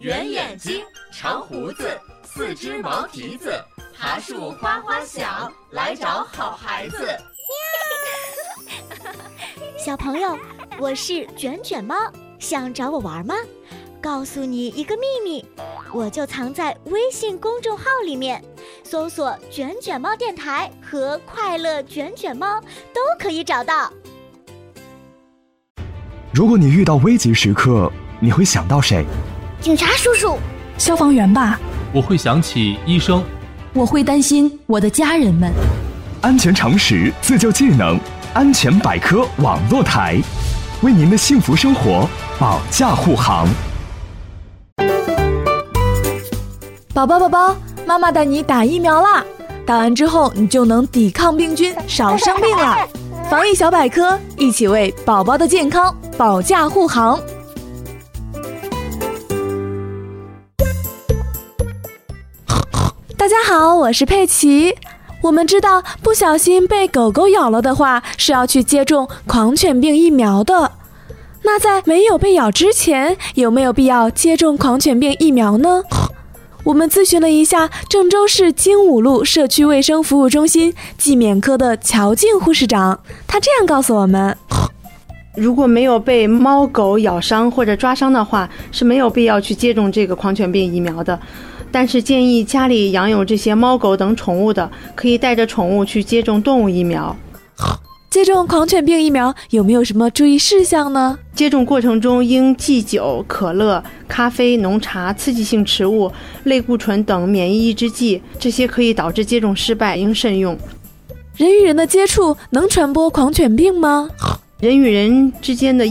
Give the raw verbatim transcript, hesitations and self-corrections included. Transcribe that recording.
圆眼睛，长胡子，四只毛蹄子，爬树哗哗响，来找好孩子。 小朋友，我是卷卷猫，想找我玩吗？告诉你一个秘密，我就藏在微信公众号里面，搜索卷卷猫电台和快乐卷卷猫都可以找到。 如果你遇到危急时刻，你会想到谁？ 警察叔叔， 消防员吧。 我会想起医生。 我会担心我的家人们。 安全常识，自救技能，安全百科网络台，为您的幸福生活保驾护航。 宝宝宝宝，妈妈带你打疫苗啦！打完之后，你就能抵抗病菌，少生病了。防疫小百科，一起为宝宝的健康保驾护航。大家好，我是佩奇。我们知道，不小心被狗狗咬了的话，是要去接种狂犬病疫苗的。那在没有被咬之前，有没有必要接种狂犬病疫苗呢？我们咨询了一下郑州市精武路社区卫生服务中心季免科的乔静护士长，她这样告诉我们： 如果没有被猫狗咬伤或者抓伤的话，是没有必要去接种这个狂犬病疫苗的。但是建议家里养有这些猫狗等宠物的，可以带着宠物去接种动物疫苗。 接种狂犬病疫苗有没有什么注意事项呢？ 接种过程中应忌酒、可乐、咖啡、浓茶、刺激性食物、类固醇等免疫抑制剂，这些可以导致接种失败，应慎用。 人与人的接触能传播狂犬病吗？ 人与人之间的